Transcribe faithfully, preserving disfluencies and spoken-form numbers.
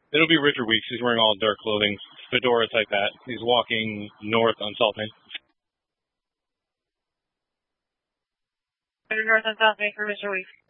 It'll be Richard Weeks. He's wearing all dark clothing, fedora type hat. He's walking north on South Main. North on South Main for Mister Weeks.